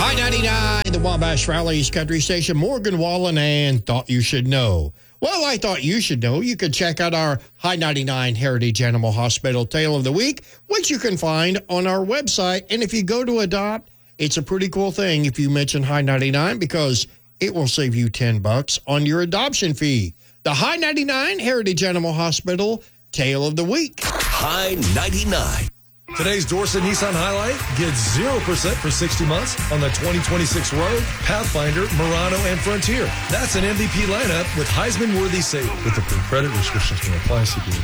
High 99, the Wabash Valley's country station, Morgan Wallen, and Thought You Should Know. Well, I thought you should know. You can check out our High 99 Heritage Animal Hospital Tale of the Week, which you can find on our website. And if you go to adopt, it's a pretty cool thing if you mention High 99 because it will save you $10 on your adoption fee. The High 99 Heritage Animal Hospital Tale of the Week. High 99. Today's Dorset Nissan Highlight gets 0% for 60 months on the 2026 Rogue, Pathfinder, Murano, and Frontier. That's an MVP lineup with Heisman-worthy savings. With the credit restrictions can apply, CPA.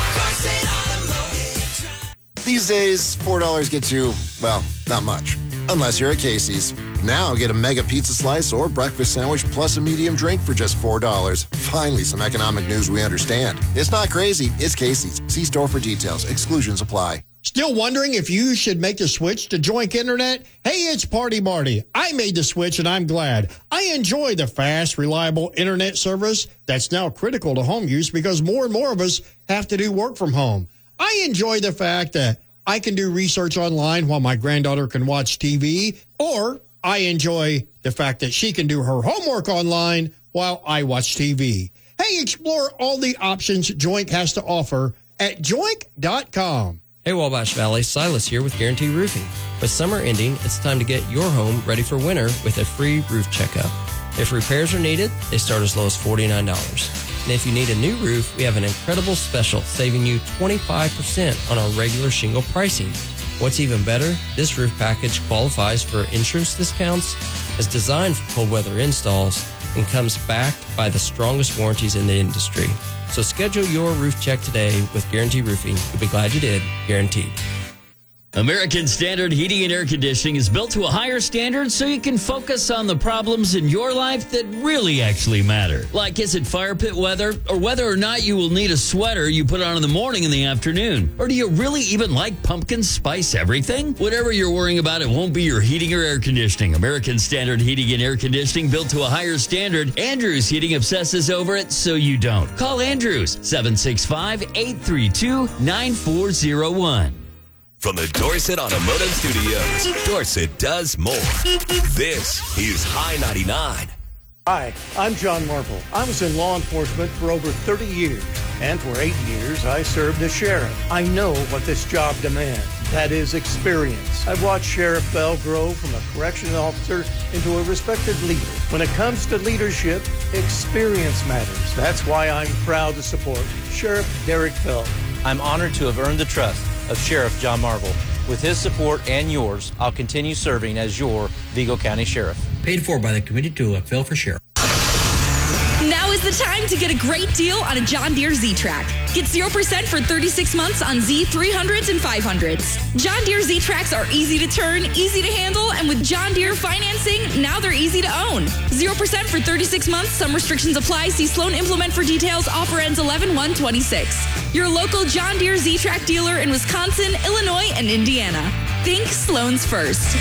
These days, $4 gets you, well, not much. Unless you're at Casey's. Now get a mega pizza slice or breakfast sandwich plus a medium drink for just $4. Finally, some economic news we understand. It's not crazy. It's Casey's. See store for details. Exclusions apply. Still wondering if you should make the switch to Joink Internet? Hey, it's Party Marty. I made the switch and I'm glad. I enjoy the fast, reliable internet service that's now critical to home use because more and more of us have to do work from home. I enjoy the fact that I can do research online while my granddaughter can watch TV, or I enjoy the fact that she can do her homework online while I watch TV. Hey, explore all the options Joink has to offer at joink.com. Hey Wabash Valley, Silas here with Guarantee Roofing. With summer ending, it's time to get your home ready for winter with a free roof checkup. If repairs are needed, they start as low as $49. And if you need a new roof, we have an incredible special saving you 25% on our regular shingle pricing. What's even better, this roof package qualifies for insurance discounts, is designed for cold weather installs, and comes backed by the strongest warranties in the industry. So schedule your roof check today with Guarantee Roofing. You'll be glad you did. Guaranteed. American Standard Heating and Air Conditioning is built to a higher standard so you can focus on the problems in your life that really actually matter. Like, is it fire pit weather? Or whether or not you will need a sweater you put on in the morning and the afternoon? Or do you really even like pumpkin spice everything? Whatever you're worrying about, it won't be your heating or air conditioning. American Standard Heating and Air Conditioning, built to a higher standard. Andrews Heating obsesses over it so you don't. Call Andrews, 765-832-9401. From the Dorset Automotive Studios, Dorset does more. This is High 99. Hi, I'm John Marple. I was in law enforcement for over 30 years, and for 8 years I served as sheriff. I know what this job demands. That is experience. I've watched Sheriff Bell grow from a correctional officer into a respected leader. When it comes to leadership, experience matters. That's why I'm proud to support Sheriff Derek Bell. I'm honored to have earned the trust of Sheriff John Marble. With his support and yours, I'll continue serving as your Vigo County Sheriff. Paid for by the Committee to Phil for Sheriff. Now is the time to get a great deal on a John Deere Z-Track. Get 0% for 36 months on Z300s and 500s. John Deere Z-Tracks are easy to turn, easy to handle, and with John Deere financing, now they're easy to own. 0% for 36 months. Some restrictions apply. See Sloan Implement for details. Offer ends 11/1/26. Your local John Deere Z-Track dealer in Wisconsin, Illinois, and Indiana. Think Sloan's first.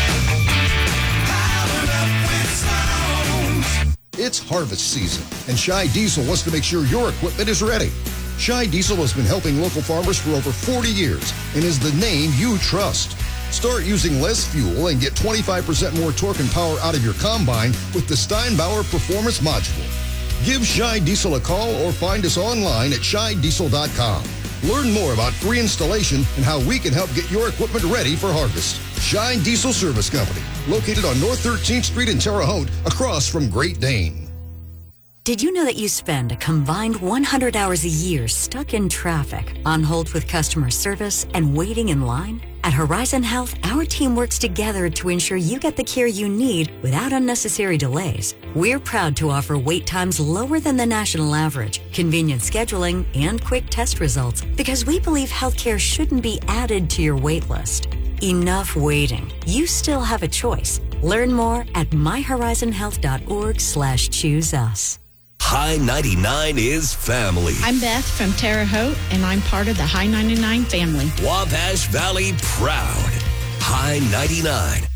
It's harvest season, and Shy Diesel wants to make sure your equipment is ready. Shy Diesel has been helping local farmers for over 40 years and is the name you trust. Start using less fuel and get 25% more torque and power out of your combine with the Steinbauer Performance Module. Give Shy Diesel a call or find us online at shydiesel.com. Learn more about free installation and how we can help get your equipment ready for harvest. Shine Diesel Service Company, located on North 13th Street in Terre Haute, across from Great Dane. Did you know that you spend a combined 100 hours a year stuck in traffic, on hold with customer service, and waiting in line? At Horizon Health, our team works together to ensure you get the care you need without unnecessary delays. We're proud to offer wait times lower than the national average, convenient scheduling, and quick test results because we believe healthcare shouldn't be added to your wait list. Enough waiting. You still have a choice. Learn more at myhorizonhealth.org/choose us. High 99 is family. I'm Beth from Terre Haute, and I'm part of the High 99 family. Wabash Valley proud. High 99.